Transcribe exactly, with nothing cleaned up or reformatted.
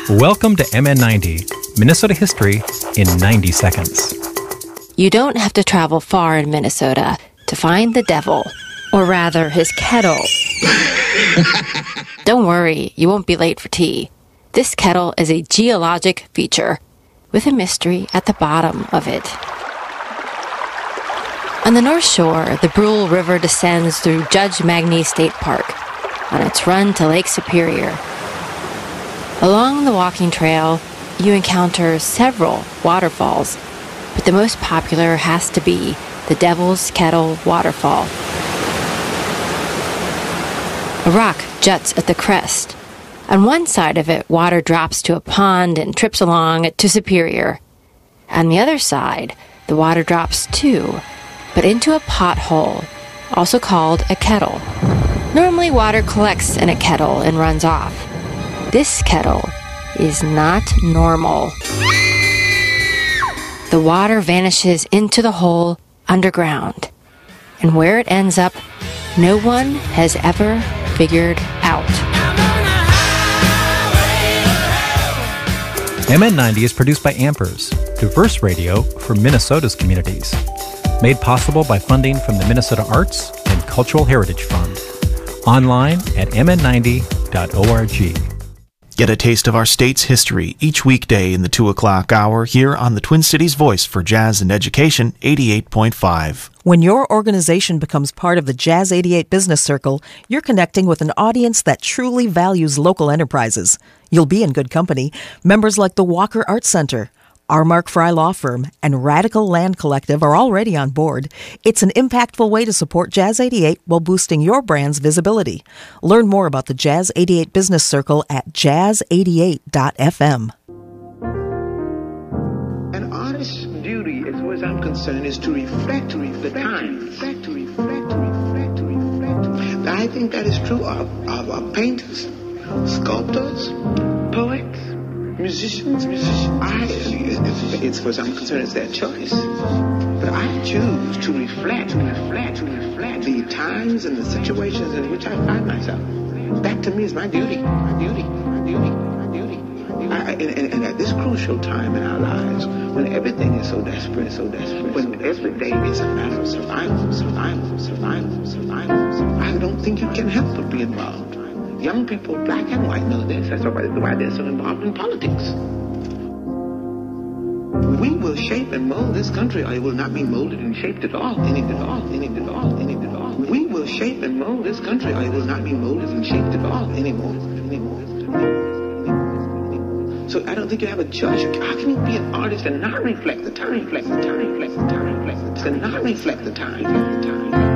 Welcome to M N ninety, Minnesota history in ninety seconds. You don't have to travel far in Minnesota to find the devil, or rather his kettle. Don't worry, you won't be late for tea. This kettle is a geologic feature with a mystery at the bottom of it. On the North Shore, the Brule River descends through Judge Magny State Park on its run to Lake Superior. Along the walking trail, you encounter several waterfalls, but the most popular has to be the Devil's Kettle Waterfall. A rock juts at the crest. On one side of it, water drops to a pond and trips along to Superior. On the other side, the water drops too, but into a pothole, also called a kettle. Normally, water collects in a kettle and runs off. This kettle is not normal. The water vanishes into the hole underground, and where it ends up, no one has ever figured out. M N ninety is produced by Ampers, diverse radio for Minnesota's communities. Made possible by funding from the Minnesota Arts and Cultural Heritage Fund. Online at m n ninety dot org. Get a taste of our state's history each weekday in the two o'clock hour here on the Twin Cities Voice for Jazz and Education, eighty-eight point five. When your organization becomes part of the Jazz eighty-eight Business Circle, you're connecting with an audience that truly values local enterprises. You'll be in good company. Members like the Walker Arts Center, our Mark Fry Law Firm, and Radical Land Collective are already on board. It's an impactful way to support Jazz eighty-eight while boosting your brand's visibility. Learn more about the Jazz eighty-eight Business Circle at jazz eighty-eight dot f m. An artist's duty, as far as I'm concerned, is to reflect, to reflect the times. Reflect, to reflect, to reflect, to reflect, to reflect. I think that is true of, of, of painters, sculptors, poets, musicians, musicians. I, it's, it's, as far as I'm concerned, it's their choice. But I choose to reflect, to reflect, to reflect the times and the situations in which I find myself. That to me is my duty, my duty, my duty, my duty. I, and, and, and at this crucial time in our lives, when everything is so desperate, so desperate, when every day is a matter of survival, survival, survival, survival, I don't think you can help but be involved. Young people, black and white, know this. That's why they're so involved in politics. We will shape and mold this country, or it will not be molded and shaped at all, any at all, any at all, any at all. We will shape and mold this country, or it will not be molded and shaped at all anymore, anymore. So I don't think you have a choice. How can you be an artist and not reflect the time, reflect the time, reflect the time, reflect the time, and not reflect the time, reflect the time?